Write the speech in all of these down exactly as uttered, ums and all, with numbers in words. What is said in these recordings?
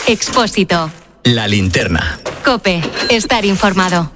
Expósito. La linterna. COPE. Estar informado.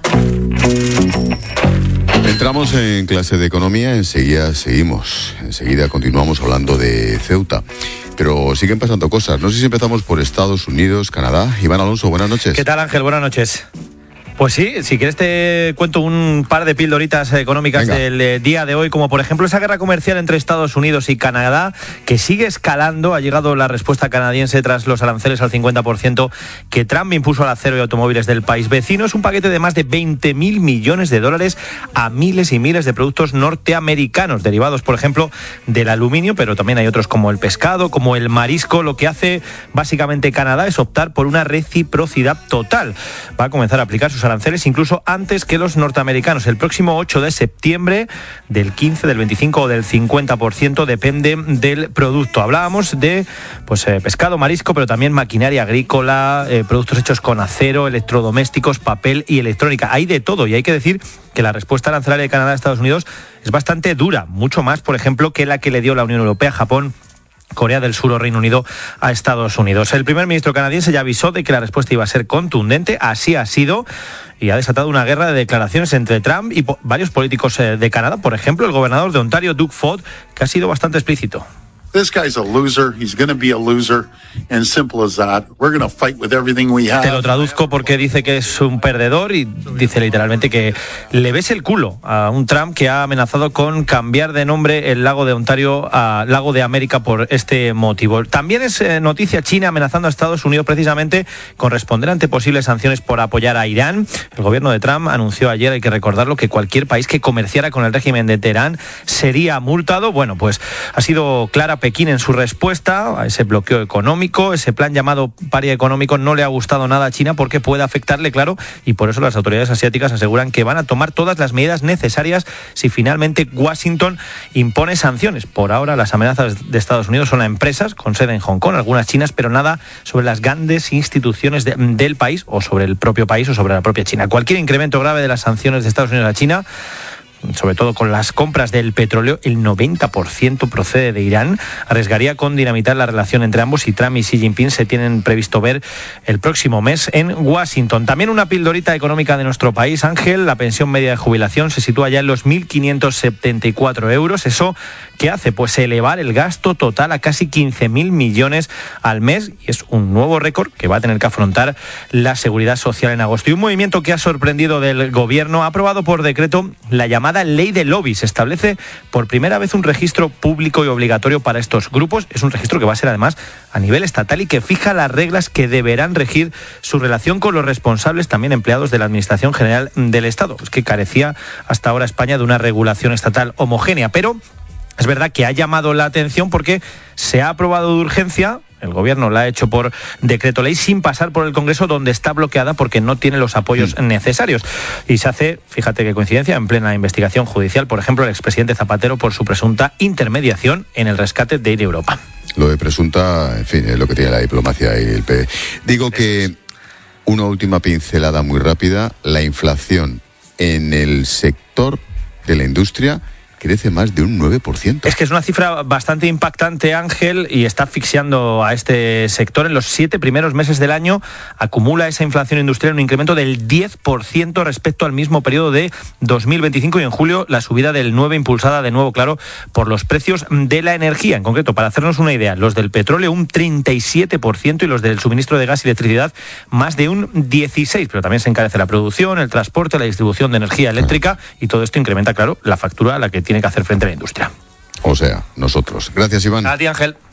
Entramos en clase de economía, enseguida seguimos, enseguida continuamos hablando de Ceuta. Pero siguen pasando cosas. No sé si empezamos por Estados Unidos, Canadá. Iván Alonso, buenas noches. ¿Qué tal, Ángel? Buenas noches. Pues sí, si quieres te cuento un par de pildoritas económicas Venga. del eh, día de hoy, como por ejemplo esa guerra comercial entre Estados Unidos y Canadá, que sigue escalando. Ha llegado la respuesta canadiense tras los aranceles al cincuenta por ciento que Trump impuso al acero y automóviles del país vecino. Es un paquete de más de veinte mil millones de dólares a miles y miles de productos norteamericanos, derivados, por ejemplo, del aluminio, pero también hay otros como el pescado, como el marisco. Lo que hace básicamente Canadá es optar por una reciprocidad total. Va a comenzar a aplicar sus aranceles incluso antes que los norteamericanos. El próximo ocho de septiembre, del quince, del veinticinco o del cincuenta por ciento, depende del producto. Hablábamos de pues eh, pescado, marisco, pero también maquinaria agrícola, eh, productos hechos con acero, electrodomésticos, papel y electrónica. Hay de todo, y hay que decir que la respuesta arancelaria de Canadá a Estados Unidos es bastante dura, mucho más, por ejemplo, que la que le dio la Unión Europea, Japón, Corea del Sur o Reino Unido a Estados Unidos. El primer ministro canadiense ya avisó de que la respuesta iba a ser contundente, así ha sido, y ha desatado una guerra de declaraciones entre Trump y po- varios políticos eh, de Canadá. Por ejemplo, el gobernador de Ontario, Doug Ford, que ha sido bastante explícito. This guy's a loser. He's going to be a loser. And simple as that. We're going to fight with everything we have. Te lo traduzco porque dice que es un perdedor y dice literalmente que le ves el culo a un Trump que ha amenazado con cambiar de nombre el lago de Ontario a Lago de América por este motivo. También es eh, noticia China amenazando a Estados Unidos precisamente con responder ante posibles sanciones por apoyar a Irán. El gobierno de Trump anunció ayer, hay que recordarlo, que cualquier país que comerciara con el régimen de Teherán sería multado. Bueno, pues ha sido clara Pekín en su respuesta a ese bloqueo económico. Ese plan llamado paria económico no le ha gustado nada a China porque puede afectarle, claro, y por eso las autoridades asiáticas aseguran que van a tomar todas las medidas necesarias si finalmente Washington impone sanciones. Por ahora las amenazas de Estados Unidos son a empresas con sede en Hong Kong, algunas chinas, pero nada sobre las grandes instituciones de, del país o sobre el propio país o sobre la propia China. Cualquier incremento grave de las sanciones de Estados Unidos a China, sobre todo con las compras del petróleo, el noventa por ciento procede de Irán, arriesgaría con dinamitar la relación entre ambos, y Trump y Xi Jinping se tienen previsto ver el próximo mes en Washington. También una pildorita económica de nuestro país, Ángel. La pensión media de jubilación se sitúa ya en los mil quinientos setenta y cuatro euros. ¿Eso qué hace? Pues elevar el gasto total a casi quince mil millones al mes, y es un nuevo récord que va a tener que afrontar la Seguridad Social en agosto. Y un movimiento que ha sorprendido del gobierno: ha aprobado por decreto la llamada Ley de Lobbies. Establece por primera vez un registro público y obligatorio para estos grupos. Es un registro que va a ser además a nivel estatal y que fija las reglas que deberán regir su relación con los responsables, también empleados de la Administración General del Estado. Es que carecía hasta ahora España de una regulación estatal homogénea, pero es verdad que ha llamado la atención porque se ha aprobado de urgencia. El gobierno la ha hecho por decreto ley sin pasar por el Congreso, donde está bloqueada porque no tiene los apoyos necesarios. Y se hace, fíjate qué coincidencia, en plena investigación judicial, por ejemplo, el expresidente Zapatero por su presunta intermediación en el rescate de Air Europa. Lo de presunta, en fin, es lo que tiene la diplomacia y el P D. Digo que una última pincelada muy rápida: la inflación en el sector de la industria crece más de un nueve por ciento. Es que es una cifra bastante impactante, Ángel, y está asfixiando a este sector. En los siete primeros meses del año acumula esa inflación industrial un incremento del diez por ciento respecto al mismo periodo de dos mil veinticinco, y en julio la subida del nueve impulsada de nuevo, claro, por los precios de la energía. En concreto, para hacernos una idea, los del petróleo un treinta y siete por ciento y los del suministro de gas y electricidad más de un dieciséis por ciento. Pero también se encarece la producción, el transporte, la distribución de energía eléctrica, y todo esto incrementa, claro, la factura a la que tiene que hacer frente a la industria. O sea, nosotros. Gracias, Iván. A ti, Ángel.